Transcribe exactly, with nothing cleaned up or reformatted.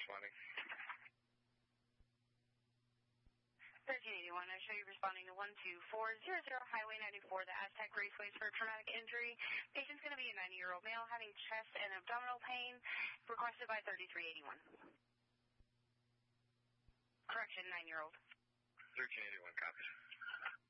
responding. thirteen eighty-one, I show you responding to one two four zero zero Highway ninety-four, the Aztec Raceways for traumatic injury. Patient's going to be a ninety-year-old male having chest and abdominal pain, requested by thirty-three eighty-one. Correction, nine-year-old. thirteen eighty-one, copies.